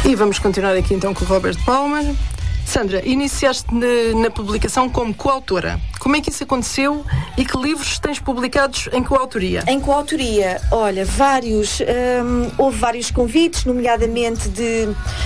E vamos continuar aqui então com o Roberto Palmer. Sandra, iniciaste na publicação como coautora. Como é que isso aconteceu e que livros tens publicados em coautoria? Em coautoria, olha, houve vários convites, nomeadamente de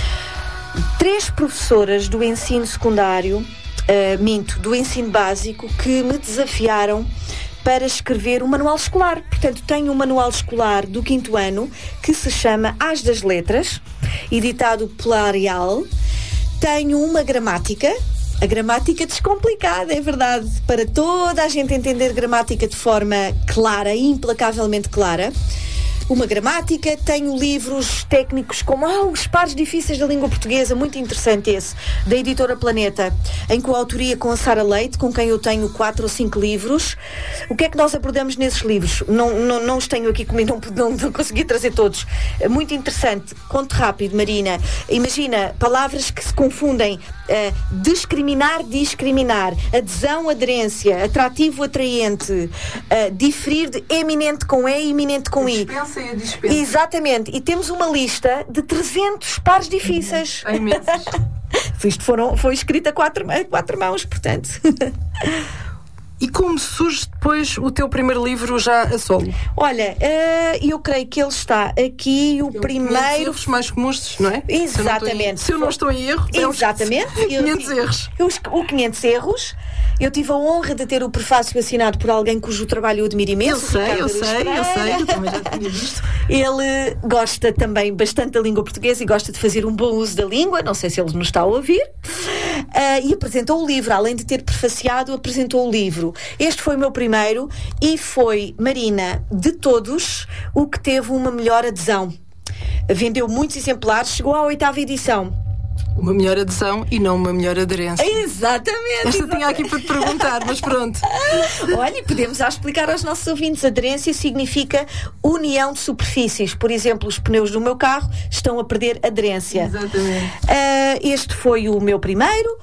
3 professoras do ensino secundário, do ensino básico, que me desafiaram para escrever um manual escolar. Portanto, tenho um manual escolar do 5º ano que se chama As das Letras, editado pela Arial. Tenho uma gramática, a gramática descomplicada, é verdade, para toda a gente entender gramática de forma clara, implacavelmente clara. Uma gramática, tenho livros técnicos como os pares difíceis da língua portuguesa, muito interessante esse, da editora Planeta, em coautoria com a Sara Leite, com quem eu tenho 4 ou 5 livros. O que é que nós abordamos nesses livros? Não os tenho aqui comigo, não consegui trazer todos. Muito interessante, conto rápido, Marina. Imagina, palavras que se confundem, discriminar, adesão, aderência, atrativo, atraente, diferir de eminente com E, iminente com I. Exatamente, e temos uma lista de 300 pares difíceis. É imensos. Isto foi escrito a 4 mãos, portanto. E como surge depois o teu primeiro livro já a solo? Olha, eu creio que ele está aqui, o primeiro... 500 erros mais comuns, não é? Exatamente. Se eu não estou em erro, exatamente. 500 erros. O 500 erros. Eu tive a honra de ter o prefácio assinado por alguém cujo trabalho eu admiro imenso. Eu sei, eu também já tinha visto. Ele gosta também bastante da língua portuguesa e gosta de fazer um bom uso da língua, não sei se ele nos está a ouvir. E apresentou o livro, além de ter prefaciado, apresentou o livro. Este foi o meu primeiro e foi, Marina, de todos, o que teve uma melhor adesão. Vendeu muitos exemplares, chegou à 8ª edição. Uma melhor adesão e não uma melhor aderência. Exatamente. Esta tinha aqui para te perguntar, mas pronto. Olha, e podemos já explicar aos nossos ouvintes. Aderência significa união de superfícies. Por exemplo, os pneus do meu carro estão a perder aderência. Exatamente. Este foi o meu primeiro.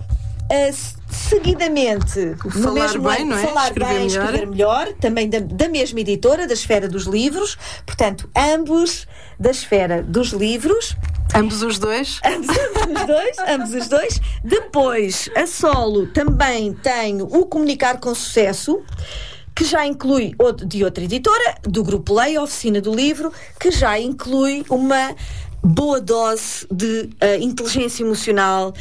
Seguidamente, falar bem, não é? Escrever melhor, também da mesma editora, da Esfera dos Livros. Portanto, ambos da Esfera dos Livros. Ambos os dois? Ambos os dois. Depois, a solo, também tenho o Comunicar com Sucesso, que já inclui, de outra editora, do Grupo Lei, a Oficina do Livro, que já inclui uma boa dose de inteligência emocional.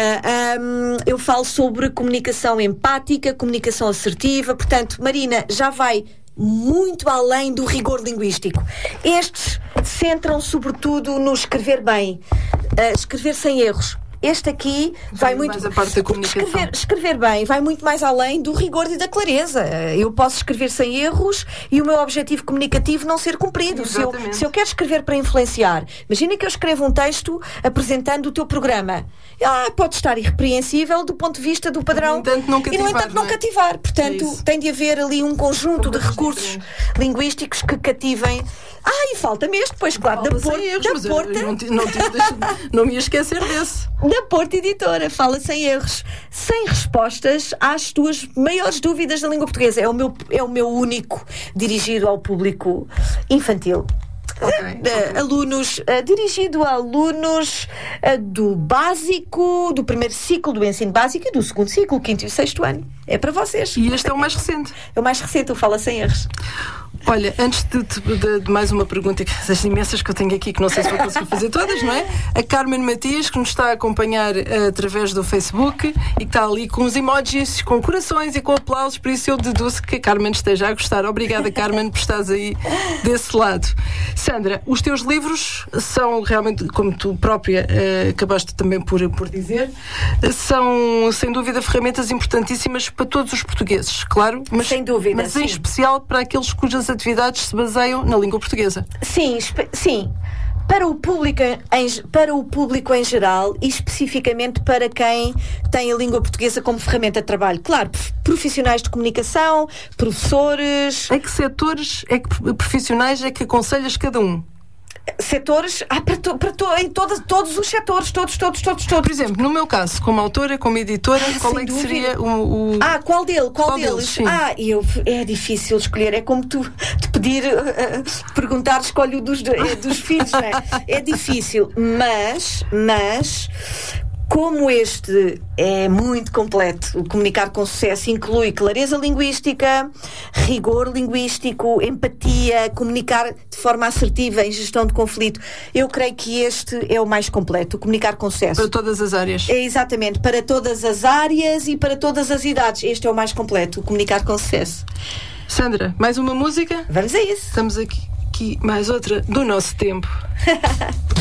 Eu falo sobre comunicação empática, comunicação assertiva. Portanto, Marina, já vai muito além do rigor linguístico. Estes centram sobretudo no escrever bem, escrever sem erros. Este aqui vai muito mais a parte da comunicação. Escrever bem vai muito mais além do rigor e da clareza. Eu posso escrever sem erros e o meu objetivo comunicativo não ser cumprido. Se eu quero escrever para influenciar, imagina que eu escrevo um texto apresentando o teu programa. Pode estar irrepreensível do ponto de vista do padrão e, no entanto, não cativar. Portanto, tem de haver ali um conjunto de recursos linguísticos que cativem. E falta-me este, pois claro, da Porta. Não me ia esquecer desse. Da Porta Editora, fala sem erros, sem respostas às tuas maiores dúvidas da língua portuguesa. É o meu único dirigido ao público infantil. Okay. Dirigido a alunos do básico, do primeiro ciclo do ensino básico e do segundo ciclo, 5º e 6º ano. É para vocês. E este é o mais recente? É o mais recente, o Fala Sem Erros. Olha, antes de mais uma pergunta, das imensas que eu tenho aqui, que não sei se vou conseguir fazer todas, não é? A Carmen Matias, que nos está a acompanhar através do Facebook e que está ali com os emojis, com corações e com aplausos, por isso eu deduzo que a Carmen esteja a gostar. Obrigada, Carmen, por estares aí desse lado. Sandra, os teus livros são realmente, como tu própria acabaste também por dizer, são sem dúvida ferramentas importantíssimas para todos os portugueses, claro, mas, sem dúvida, mas em especial para aqueles cujas atividades se baseiam na língua portuguesa. Sim. Para o público em geral e especificamente para quem tem a língua portuguesa como ferramenta de trabalho. Claro, profissionais de comunicação, professores... Em que setores, profissionais é que aconselhas cada um? setores, em todos os setores, todos. Por exemplo, no meu caso, como autora, como editora, qual é que seria o... Qual deles? Sim. É difícil escolher, é como tu te pedir, perguntar, escolhe o dos filhos, não é? É difícil, mas como este é muito completo, o Comunicar com Sucesso inclui clareza linguística, rigor linguístico, empatia, comunicar de forma assertiva em gestão de conflito. Eu creio que este é o mais completo, o Comunicar com Sucesso. Para todas as áreas. É exatamente, para todas as áreas e para todas as idades. Este é o mais completo, o Comunicar com Sucesso. Sandra, mais uma música? Vamos a isso. Estamos aqui mais outra do nosso tempo.